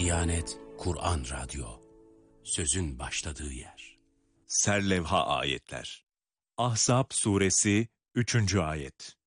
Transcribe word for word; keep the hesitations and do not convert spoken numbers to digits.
Diyanet Kur'an Radyo, sözün başladığı yer. Serlevha ayetler. Ahzab suresi üçüncü ayet.